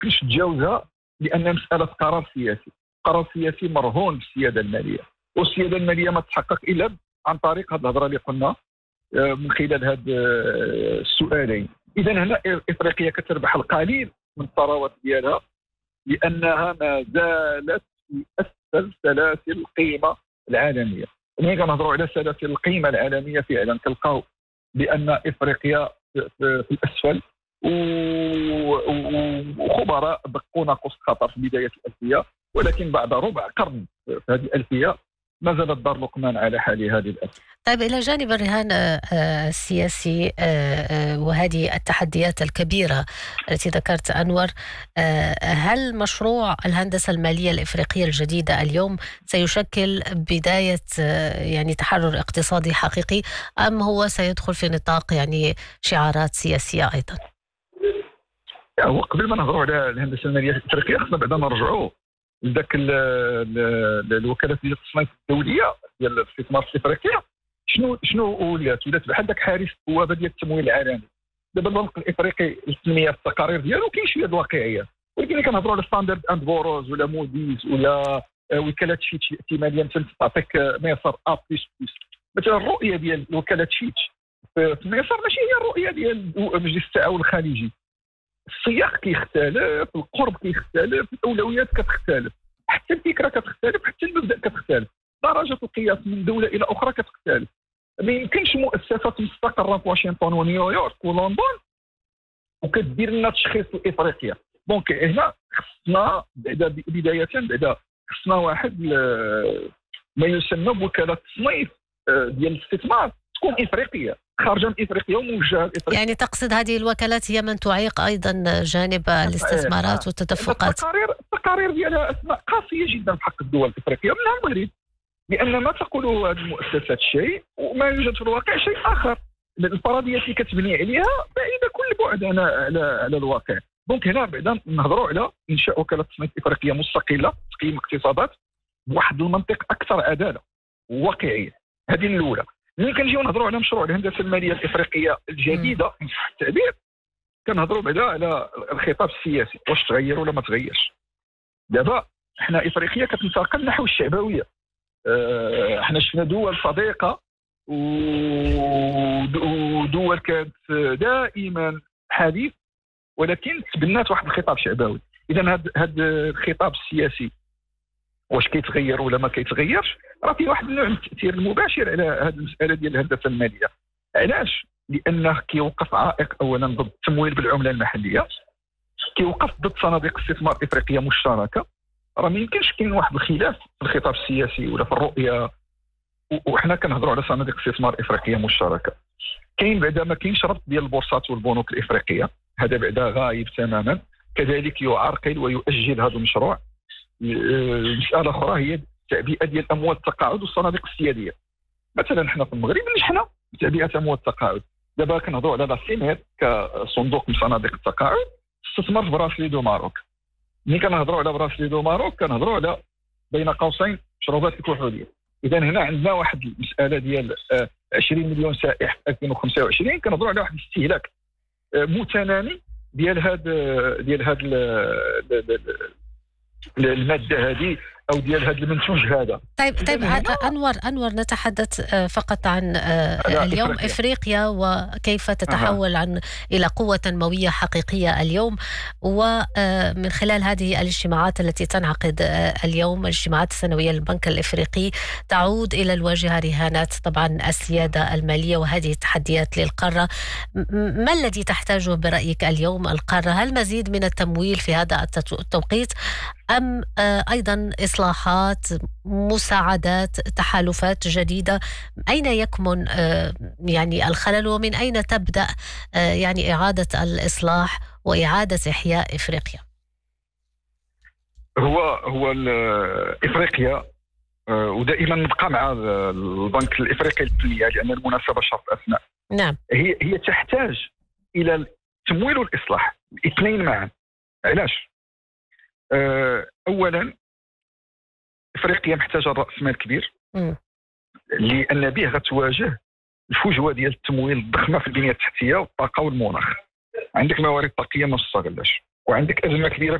يمكنش تجاوزها، لان مساله قرار سياسي. قرار سياسي مرهون بالسياده الماليه، والسياده الماليه ما تتحقق الا عن طريق هذه الهضره اللي قلنا من خلال هذا السؤالين. اذا هنا افريقيا كتربح القليل من الثروات ديالها، لانها ما زالت في اسفل سلاسل القيمه العالميه. ملي كنهضروا على سلاسل القيمه العالميه فعلا كنلقاو بان افريقيا في الاسفل، وخبراء دقونا قوس خطر في بدايه الالفيه، ولكن بعد ربع قرن في هذه الالفيه ما زالت دار لقمان على حال هذه الالفيه. طيب، إلى جانب الرهان السياسي وهذه التحديات الكبيرة التي ذكرت أنور، هل مشروع الهندسة المالية الإفريقية الجديدة اليوم سيشكل بداية يعني تحرر اقتصادي حقيقي، أم هو سيدخل في نطاق يعني شعارات سياسية أيضا؟ هو قبل ما نهضروا على الهندسة المالية الإفريقية خصنا بعدا نرجعوا لذاك الوكالات ديال التصنيف الدولية ديال الاستثمار في افريقيا. شنو ولات بحال ذاك حارس البوابه ديال التمويل العالمي. دابا البنك الافريقي التنميه في التقارير ديالو كاين شويه د الواقعيه، ولكن ملي كنهضروا على ستاندرد اند بوروز ولا موديز ولا وكالات شيتش الاحتماليه مثلا تعطيك مصر ا بلس بلس، مثلا الرؤيه ديال وكاله شيتش في مصر ماشي هي الرؤيه ديال مجلس التعاون الخليجي. السياق كيختلف، القرب كيختلف، الاولويات كتختلف، حتى الفكره كتختلف، حتى المبدا كتختلف، درجه القياس من دوله الى اخرى كتختلف. ما يمكنش مؤسسات مستقره في واشنطن ونيويورك ولندن وكدير لنا تشخيص لافريقيا. دونك هنا خصنا بدايه خصنا واحد ما يسمى بوكاله تصنيف ديال الاستثمار تكون افريقيه، خارجه من افريقيا وموجهه لافريقيا. يعني تقصد هذه الوكالات هي من تعيق ايضا جانب الاستثمارات والتدفقات؟ التقارير ديالها اسماء قاسيه جدا في حق الدول الافريقيه منها المغرب، لان ما تقوله هذه المؤسسات شيء وما يوجد في الواقع شيء اخر. الفرضيات اللي كتبني عليها بعيده كل بعد على الواقع. دونك هنا بعدا نهضروا على انشاء وكاله تصنيف افريقيه مستقله تقييم اقتصادات بواحد المنطق اكثر عداله وواقعيه. هذه الاولى. ملي كنجيو نهضروا على مشروع الهندسه الماليه الافريقيه الجديده ان صح التعبير، كنهضروا بعدا على الخطاب السياسي، واش تغير ولا ما تغيرش. دابا حنا افريقيا كتنتقل نحو الشعبويه. احنا شفنا دول صديقه ودول كانت دائما حديث، ولكن تبنات واحد الخطاب شعبوي. اذا هذا الخطاب السياسي واش كيتغير ولا ما كيتغيرش، راه في واحد النوع من التاثير المباشر على هذه المساله ديال الهندسه الماليه. علاش؟ لانه كيوقف عائق اولا ضد التمويل بالعمله المحليه، كيوقف ضد صناديق استثمار افريقيه مشتركه. راه ما يمكنش كاين واحد الخلاف في الخطاب السياسي ولا في الرؤيه وحنا كنهضروا على صناديق استثمار افريقيه مشتركه. كاين بعدا ما كاينش ربط ديال البورصات والبنوك الافريقيه، هذا بعدا غايب تماما. كذلك يعرقل ويؤجل هذا المشروع. المساله اخرى هي تعبئه ديال اموال التقاعد والصناديق السياديه. مثلا حنا في المغرب نجحنا بتعبئه اموال التقاعد. دابا كنهضروا على لاسيمير كصندوق من صناديق التقاعد استثمر في براسلي دو ماروك. ملي كنهضروا على براسلي دو ماروك كنهضروا على بين قوسين مشروبات الكحوليه. اذا هنا عندنا واحد المساله ديال 20 مليون سائح في 2025، كنهضروا على واحد الاستهلاك متنامي ديال هذا الماده هذه او ديال هذا المنتوج هذا. طيب انور نتحدث فقط عن اليوم افريقيا وكيف تتحول الى قوه تنمويه حقيقيه اليوم، ومن خلال هذه الاجتماعات التي تنعقد اليوم، الاجتماعات السنويه للبنك الافريقي، تعود الى الواجهه رهانات طبعا السياده الماليه وهذه التحديات للقاره. ما الذي تحتاجه برايك اليوم القاره؟ هل مزيد من التمويل في هذا التوقيت، أم أيضا إصلاحات، مساعدات، تحالفات جديدة؟ أين يكمن يعني الخلل، ومن أين تبدأ يعني إعادة الإصلاح وإعادة إحياء إفريقيا؟ هو إفريقيا ودائما نبقى مع البنك الإفريقي للتنمية لأن المناسبة شرط أثناء. نعم. هي تحتاج إلى التمويل والإصلاح الاثنين معا. علاش؟ اولا افريقيا محتاجه راس مال كبير لان به غتواجه الفجوه ديال التمويل الضخمه في البنيه التحتيه والطاقه والمناخ. عندك موارد طاقيه ما تستغلاش، وعندك ازمه كبيره